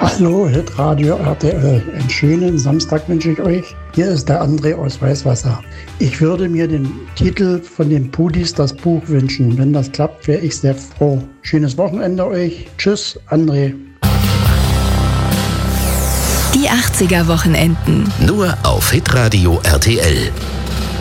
Hallo, Hitradio RTL. Einen schönen Samstag wünsche ich euch. Hier ist der André aus Weißwasser. Ich würde mir den Titel von den Pudis, das Buch, wünschen. Wenn das klappt, wäre ich sehr froh. Schönes Wochenende euch. Tschüss, André. Die 80er Wochenenden. Nur auf Hitradio RTL.